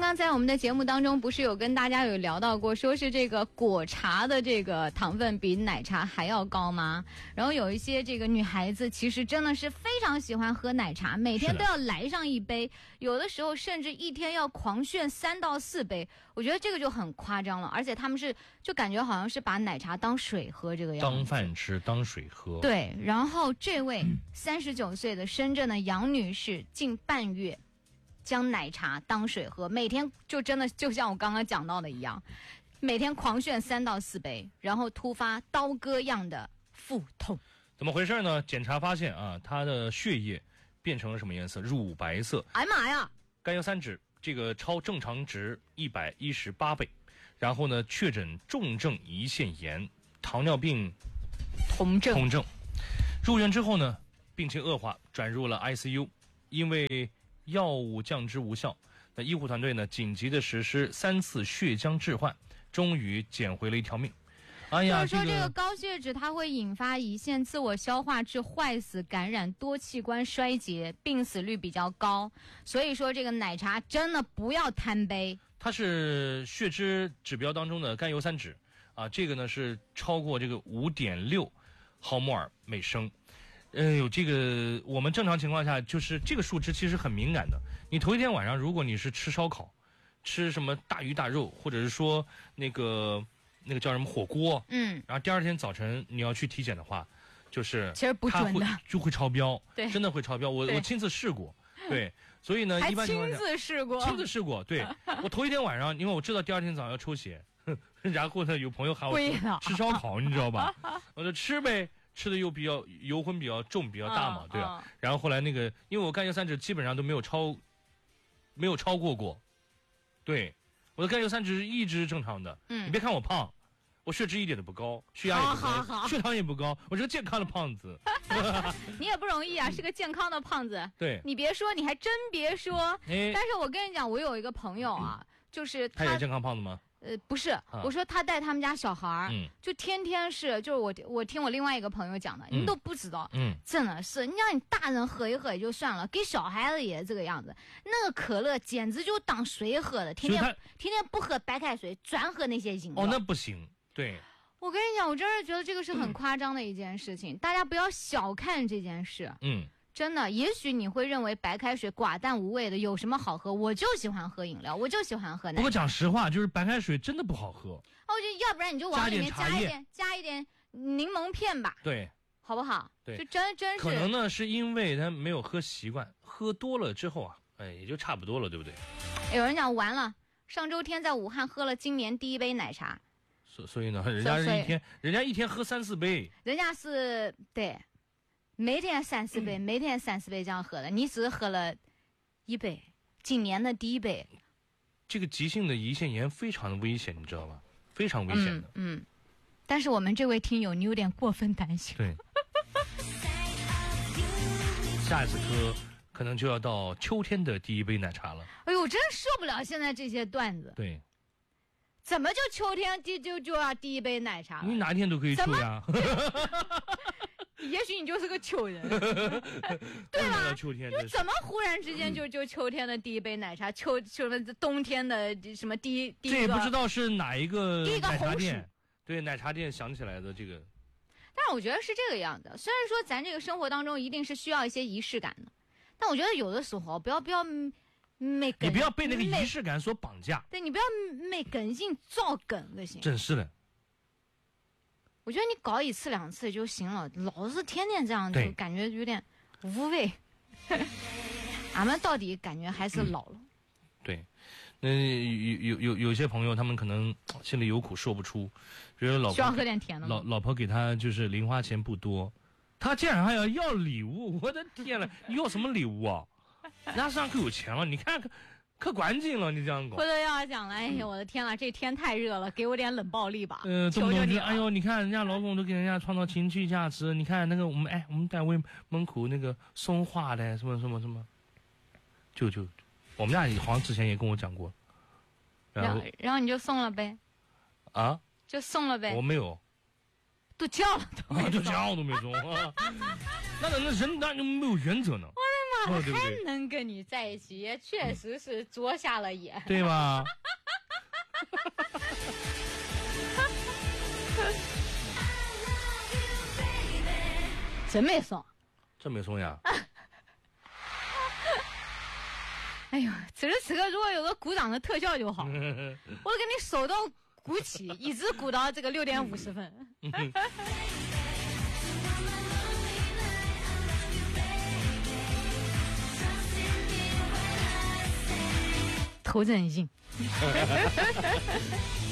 刚在我们的节目当中，不是有跟大家有聊到过，说是这个果茶的这个糖分比奶茶还要高吗？然后有一些这个女孩子其实真的是非常喜欢喝奶茶，每天都要来上一杯，有的时候甚至一天要狂炫3到4杯。我觉得这个就很夸张了，而且他们是就感觉好像是把奶茶当水喝这个样子， 当饭吃当水喝。 对，然后这位39岁的深圳的杨女士近半月将奶茶当水喝，每天就真的就像我刚刚讲到的一样，每天狂炫3到4杯，然后突发刀割样的腹痛。 怎么回事呢？检查发现啊，她的血液变成了什么颜色？乳白色。 哎妈呀！ 甘油三酯这个超正常值118倍，然后呢，确诊重症胰腺炎、糖尿病酮症。 入院之后呢，病情恶化，转入了 ICU， 因为药物降脂无效，那医护团队呢紧急的实施3次血浆置换，终于捡回了一条命。哎呀， 就是说这个高血脂它会引发胰腺自我消化致坏死、感染多器官衰竭，病死率比较高。所以说这个奶茶真的不要贪杯。 它是血脂指标当中的甘油三酯啊，这个呢是超过这个5.6毫摩尔每升。有这个我们正常情况下就是这个数值其实很敏感的。你头一天晚上如果你是吃烧烤，吃什么大鱼大肉，或者是说那个叫什么火锅，然后第二天早晨你要去体检的话，就是其实不准的， 就会超标， 对， 真的会超标。我亲自试过，对，所以呢，一般情况下亲自试过， 对，我头一天晚上，因为我知道第二天早上要抽血，然后呢，有朋友喊我吃烧烤，你知道吧？我就吃呗。吃的又比较油荤比较重比较大嘛，对啊。然后后来那个，因为我甘油三酯基本上都没有超过，对，我的甘油三酯一直是正常的。你别看我胖，我血脂一点都不高，血压也不高，血糖也不高，我是个健康的胖子。 你也不容易啊，是个健康的胖子。 对， 你别说，你还真别说。但是我跟你讲，我有一个朋友啊，就是他也健康胖子吗？ 不是，我说他带他们家小孩儿，就天天是，就是我听我另外一个朋友讲的，你都不知道，真的是，你让你大人喝一喝也就算了，给小孩子也这个样子，那个可乐简直就当水喝的，天天不喝白开水，专喝那些饮料。 哦，那不行，对。 我跟你讲，我真是觉得这个是很夸张的一件事情，大家不要小看这件事。真的，也许你会认为白开水寡淡无味的，有什么好喝？我就喜欢喝饮料，我就喜欢喝奶茶。 不过讲实话，就是白开水真的不好喝。 就要不然你就往里面加一点柠檬片吧， 对， 好不好？ 对， 就真是。 可能呢，是因为他没有喝习惯，喝多了之后啊，也就差不多了，对不对？ 有人讲完了，上周天在武汉喝了今年第1杯奶茶。 所以呢，人家一天喝3、4杯， 人家是对。每天3、4杯，每天3、4杯这样喝的，你只喝了1杯，今年的第1杯。 这个急性的胰腺炎非常的危险，你知道吗？非常危险的。 但是我们这位听友，你有点过分担心。 对。下一次喝可能就要到秋天的第1杯奶茶了。 哎呦，我真受不了现在这些段子。 对。 怎么就秋天就要第1杯奶茶？ 你哪天都可以秋呀。 也许你就是个秋人，对吧？ 秋天就怎么忽然之间就秋天的第1杯奶茶，冬天的什么第一这也不知道是哪一个奶茶店， 对， 奶茶店想起来的这个。 但是我觉得是这个样子，虽然说咱这个生活当中一定是需要一些仪式感的，但我觉得有的时候不要你不要被那个仪式感所绑架。 对，你不要没梗性造梗就行。 真是的。 我觉得你搞1次2次就行了，老是天天这样就感觉有点无味。俺们到底感觉还是老了。 对，那有些朋友他们可能心里有苦说不出，比如老婆需要喝点甜的。 老婆给他就是零花钱不多，他竟然还要礼物，我的天呐，你要什么礼物啊？人家身上可有钱了，你看看。可关键了，你这样搞。 回头要讲了，哎呀，我的天啊，这天太热了，给我点冷暴力吧。 求求你。哎呦，你看人家老公都给人家创造情绪价值，你看那个我们单位门口那个送花的什么，就我们家好像之前也跟我讲过。 然后你就送了呗。 啊？ 就送了呗。 我没有。 都叫了都没送。 就叫都没送。那人那就没有原则呢。 我的妈还能跟你在一起，也确实是着下了眼， 对吧？ 真没送， 真没送呀。 哎呦，此时此刻如果有个鼓掌的特效就好，我都给你手动鼓起，一直鼓到这个6点50分。头真硬。